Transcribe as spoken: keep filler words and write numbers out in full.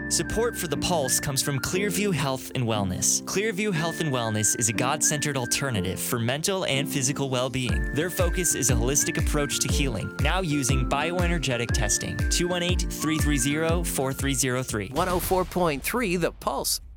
Support for The Pulse comes from Clearview Health and Wellness. Clearview Health and Wellness is a God-centered alternative for mental and physical well-being. Their focus is a holistic approach to healing, now using bioenergetic testing. two one eight, three three zero, four three zero three. one oh four point three The Pulse.